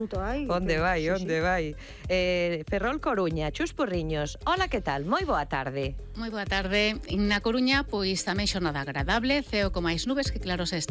Onde vai? Ferrol Coruña, Chus Porriños. Hola, que tal? Moi boa tarde. Moi boa tarde. Na Coruña, pois tamén xornada agradable, ceo con máis nubes que claros